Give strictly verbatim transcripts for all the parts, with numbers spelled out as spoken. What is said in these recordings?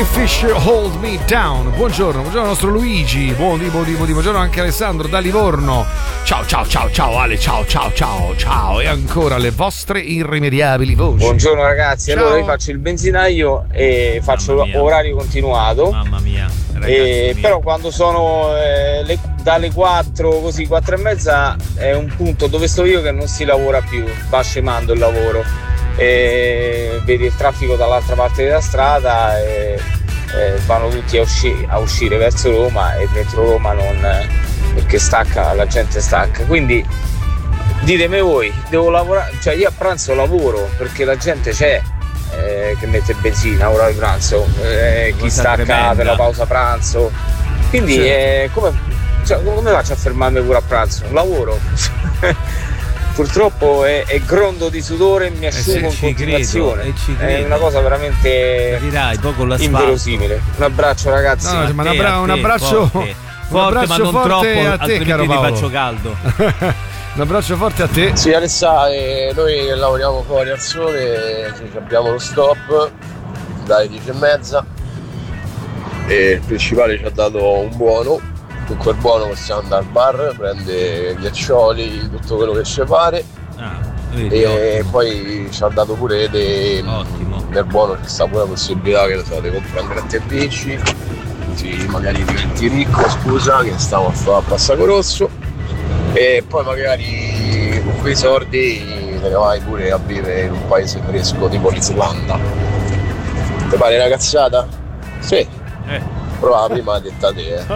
Fish Hold Me Down. Buongiorno, buongiorno al nostro Luigi. Buondì, buondì, buondì. Buongiorno anche Alessandro da Livorno. Ciao, ciao, ciao, ciao Ale, ciao, ciao, ciao, ciao. E ancora le vostre irrimediabili voci. Buongiorno ragazzi, ciao. Allora io faccio il benzinaio e faccio orario continuato. Mamma mia, ragazzi, e, mia. Però quando sono eh, le, dalle quattro, così quattro e mezza è un punto dove sto io che non si lavora più, va scemando il lavoro. E vedi il traffico dall'altra parte della strada e, e vanno tutti a, usci- a uscire verso Roma e dentro Roma non, perché stacca, la gente stacca, quindi ditemi voi, devo lavorare, cioè io a pranzo lavoro perché la gente c'è eh, che mette benzina a ora di pranzo, eh, chi stacca tremenda. Per la pausa pranzo, quindi certo. eh, come, cioè, come faccio a fermarmi pure a pranzo? Lavoro. Purtroppo è, è grondo di sudore e mi assumo eh in continuazione. Credo, è una cosa veramente capirai, poco inverosimile. Un abbraccio ragazzi. No, ma un, un abbraccio forte, un abbraccio ma non forte troppo, a te, caro ti Paolo. faccio caldo. Un abbraccio forte a te. Sì Alessà, eh, noi lavoriamo fuori al sole, abbiamo lo stop dalle dieci e mezza e il principale ci ha dato un buono. Con quel buono possiamo andare al bar, prende ghiaccioli, tutto quello che ci pare. Ah, vedi, e ottimo. Poi ci ha dato pure dei, ottimo. Nel buono c'è sta pure la possibilità che lo so, di comprare un gratta e vinci, così magari diventi ricco, scusa, che stavo a fare a Passaco Rosso, e poi magari con quei soldi te ne vai pure a vivere in un paese fresco tipo l'Islanda. Ti pare una cazzata? Sì. Eh. Prova prima detta te, eh.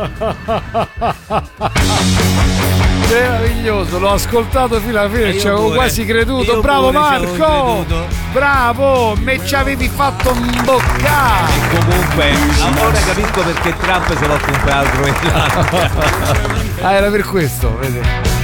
Meraviglioso, l'ho ascoltato fino alla fine, ci avevo quasi creduto. Bravo Marco, bravo, me ci avevi fatto imboccare. E comunque ora capisco perché Trump se l'ha comprato in Groenlandia. Ah, era per questo, vedi.